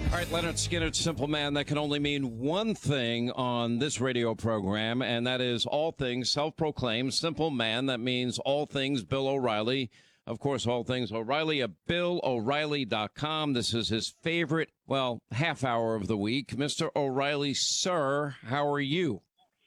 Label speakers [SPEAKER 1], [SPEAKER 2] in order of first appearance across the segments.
[SPEAKER 1] All right, Leonard Skinner, Simple Man. That can only mean one thing on this radio program, and that is all things self-proclaimed Simple Man. That means all things Bill O'Reilly. Of course, all things O'Reilly at BillO'Reilly.com. This is his favorite, half hour of the week. Mr. O'Reilly, sir, how are you?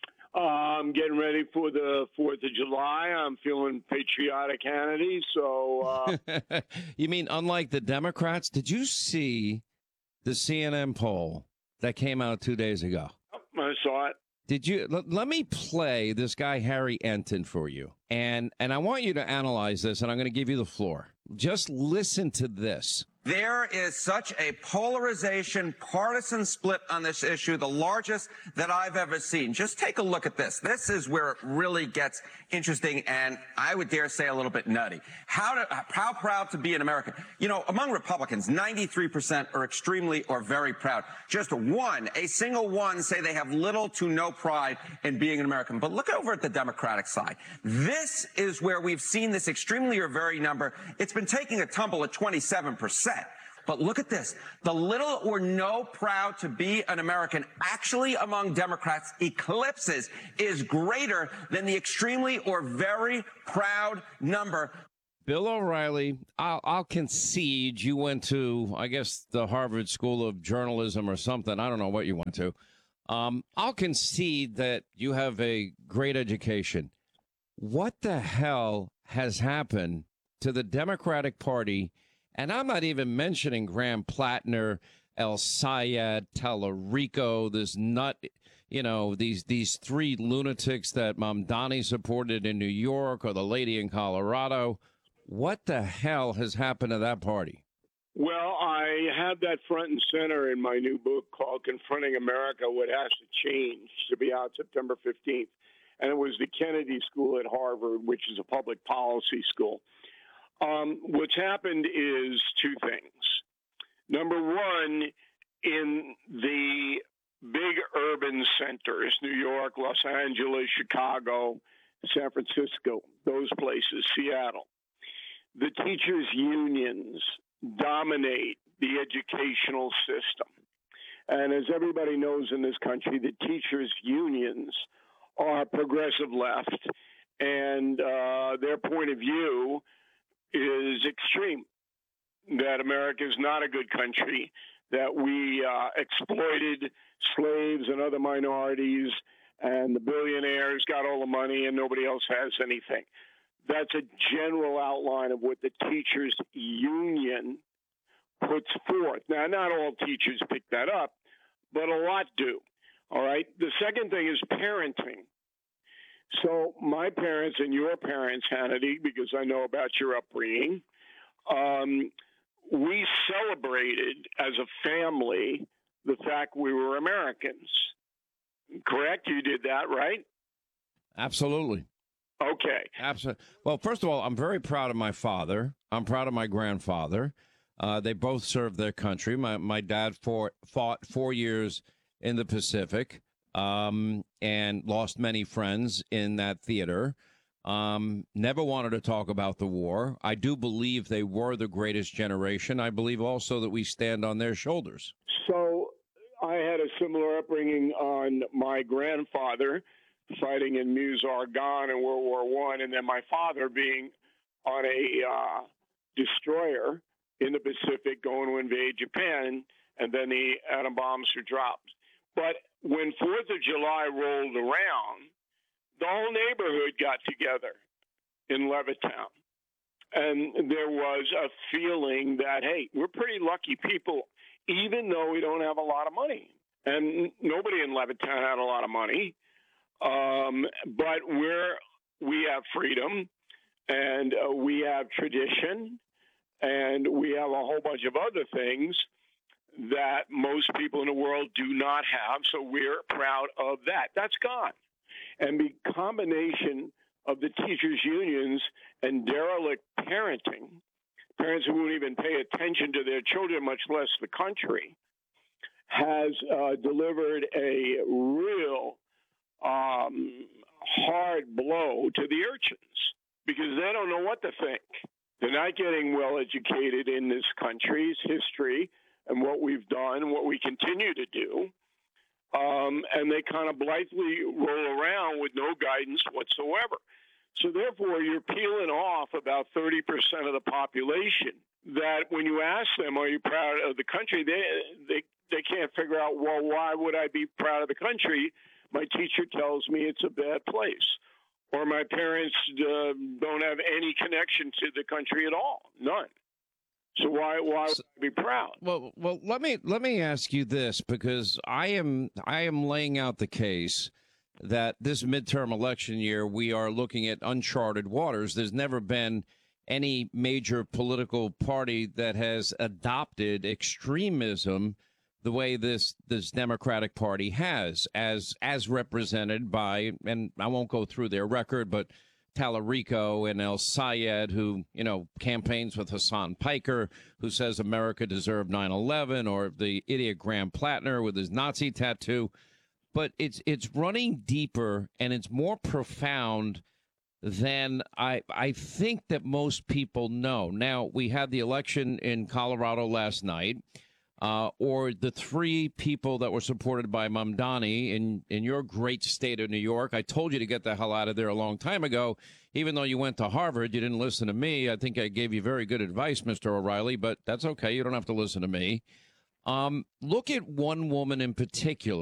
[SPEAKER 2] I'm getting ready for the 4th of July. I'm feeling patriotic, Hannity. So,
[SPEAKER 1] You mean unlike the Democrats? Did you see the CNN poll that came out 2 days ago?
[SPEAKER 2] I saw it.
[SPEAKER 1] Did you? Let me play this guy, Harry Enton, for you. And I want you to analyze this, and I'm going to give you the floor. Just listen to this.
[SPEAKER 3] There is such a polarization, partisan split on this issue, the largest that I've ever seen. Just take a look at this. This is where it really gets interesting and I would dare say a little bit nutty. How proud to be an American? You know, among Republicans, 93% are extremely or very proud. Just a single one say they have little to no pride in being an American. But look over at the Democratic side. This is where we've seen this extremely or very number. It's been taking a tumble at 27%. But look at this. The little or no proud to be an American actually among Democrats eclipses, is greater than the extremely or very proud number.
[SPEAKER 1] Bill O'Reilly, I'll concede you went to, I guess, the Harvard School of Journalism or something. I don't know what you went to. I'll concede that you have a great education. What the hell has happened to the Democratic Party? And I'm not even mentioning Graham Plattner, El Sayed, Tallarico, this nut, these three lunatics that Mamdani supported in New York or the lady in Colorado. What the hell has happened to that party?
[SPEAKER 2] Well, I have that front and center in my new book called Confronting America, What Has to Change, to be out September 15th. And it was the Kennedy School at Harvard, which is a public policy school. What's happened is two things. Number one, in the big urban centers, New York, Los Angeles, Chicago, San Francisco, those places, Seattle, the teachers' unions dominate the educational system. And as everybody knows in this country, the teachers' unions are progressive left, and their point of view is extreme, that America is not a good country, that we exploited slaves and other minorities, and the billionaires got all the money and nobody else has anything. That's a general outline of what the teachers' union puts forth. Now, not all teachers pick that up, but a lot do. All right. The second thing is parenting. So my parents and your parents, Hannity, because I know about your upbringing, we celebrated as a family the fact we were Americans. Correct? You did that, right?
[SPEAKER 1] Absolutely.
[SPEAKER 2] Okay.
[SPEAKER 1] Absolutely. Well, first of all, I'm very proud of my father. I'm proud of my grandfather. They both served their country. My dad fought 4 years in the Pacific. And lost many friends in that theater. Never wanted to talk about the war. I do believe they were the greatest generation. I believe also that we stand on their shoulders.
[SPEAKER 2] So I had a similar upbringing on my grandfather fighting in Meuse-Argonne in World War I, and then my father being on a destroyer in the Pacific going to invade Japan, and then the atom bombs were dropped. But when 4th of July rolled around, the whole neighborhood got together in Levittown. And there was a feeling that, hey, we're pretty lucky people, even though we don't have a lot of money. And nobody in Levittown had a lot of money. But we have freedom, and we have tradition, and we have a whole bunch of other things that most people in the world do not have, so we're proud of that. That's gone. And the combination of the teachers' unions and derelict parenting, parents who won't even pay attention to their children, much less the country, has delivered a real hard blow to the urchins because they don't know what to think. They're not getting well educated in this country's history and what what we've done, what we continue to do. And they kind of blithely roll around with no guidance whatsoever. So therefore, you're peeling off about 30% of the population that when you ask them, are you proud of the country, they can't figure out, well, why would I be proud of the country? My teacher tells me it's a bad place. Or my parents don't have any connection to the country at all. None. So why would I be proud?
[SPEAKER 1] Well, let me ask you this, because I am laying out the case that this midterm election year we are looking at uncharted waters. There's never been any major political party that has adopted extremism the way this Democratic Party has, as represented by, and I won't go through their record, but Tallarico and El Sayed, who, campaigns with Hassan Piker, who says America deserved 9/11, or the idiot Graham Plattner with his Nazi tattoo. But it's running deeper and it's more profound than I think that most people know. Now, we had the election in Colorado last night, or the three people that were supported by Mamdani in your great state of New York. I told you to get the hell out of there a long time ago. Even though you went to Harvard, you didn't listen to me. I think I gave you very good advice, Mr. O'Reilly, but that's okay. You don't have to listen to me. Look at one woman in particular